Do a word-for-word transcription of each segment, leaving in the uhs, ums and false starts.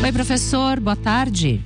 Oi, professor, boa tarde.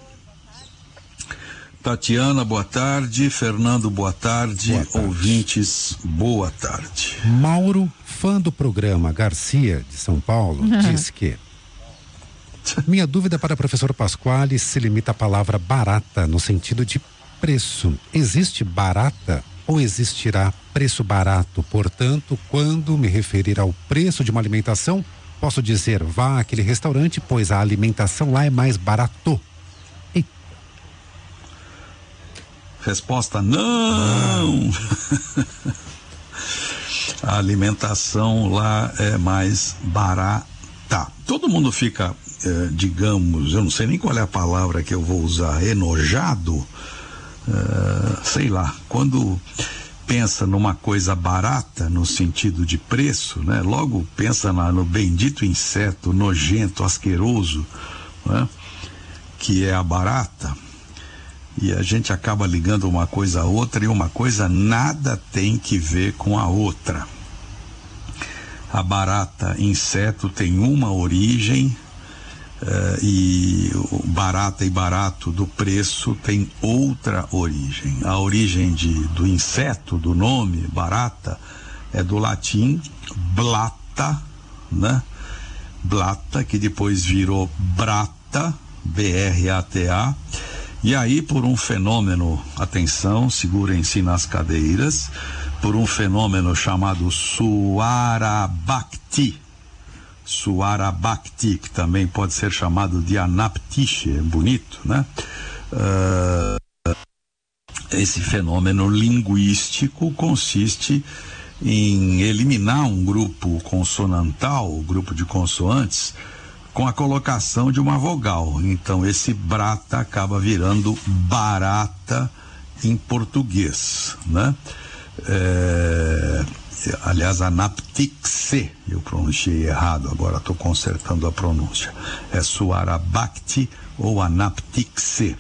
Tatiana, boa tarde. Fernando, boa tarde. Boa tarde. Ouvintes, boa tarde. Mauro, fã do programa Garcia de São Paulo, uhum. diz que minha dúvida para o professor Pasquale se limita à palavra barata no sentido de preço. Existe barata ou existirá preço barato? Portanto, quando me referir ao preço de uma alimentação, posso dizer vá àquele restaurante, pois a alimentação lá é mais barato. Eita. Resposta não! A alimentação lá é mais barata. Todo mundo fica, eh, digamos, eu não sei nem qual é a palavra que eu vou usar, enojado, eh, sei lá, quando pensa numa coisa barata no sentido de preço, né? Logo pensa na, no bendito inseto nojento, asqueroso, né? Que é a barata, e a gente acaba ligando uma coisa a outra, e uma coisa nada tem que ver com a outra. A barata, inseto, tem uma origem, Uh, e o barata e barato do preço tem outra origem. A origem de, do inseto, do nome barata, é do latim blata, né? Blata, que depois virou brata, B R A T A, e aí por um fenômeno, atenção, segurem-se nas cadeiras, por um fenômeno chamado Suarabhakti, Suarabhakti, que também pode ser chamado de anaptiche, é bonito, né? Uh, esse fenômeno linguístico consiste em eliminar um grupo consonantal, o grupo de consoantes, com a colocação de uma vogal. Então esse brata acaba virando barata em português, né? É... Aliás, anaptixe, eu pronunciei errado, agora estou consertando a pronúncia. É Suarabhakti ou anaptixe.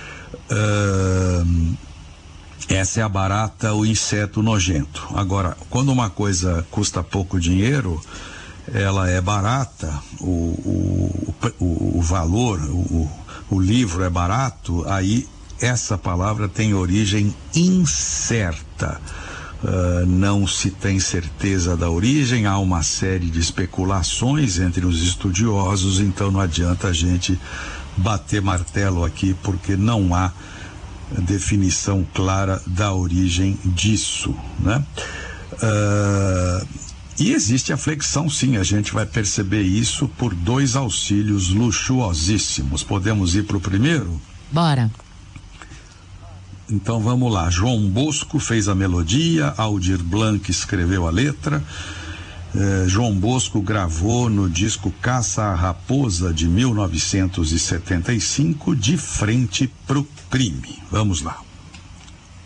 Uh, essa é a barata, o inseto nojento. Agora, quando uma coisa custa pouco dinheiro, ela é barata, o, o, o, o valor, o, o livro é barato, aí essa palavra tem origem incerta. Uh, não se tem certeza da origem, há uma série de especulações entre os estudiosos, então não adianta a gente bater martelo aqui, porque não há definição clara da origem disso, né? Uh, e existe a flexão, sim, a gente vai perceber isso por dois auxílios luxuosíssimos. Podemos ir para o primeiro? Bora. Então vamos lá. João Bosco fez a melodia, Aldir Blanc escreveu a letra. Eh, João Bosco gravou no disco Caça à Raposa de mil novecentos e setenta e cinco, De Frente pro Crime. Vamos lá.